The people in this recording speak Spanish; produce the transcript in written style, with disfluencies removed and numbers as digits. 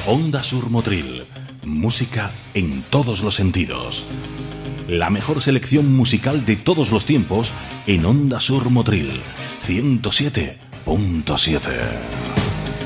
Onda Sur Motril, música en todos los sentidos. La mejor selección musical de todos los tiempos en Onda Sur Motril, 107.7.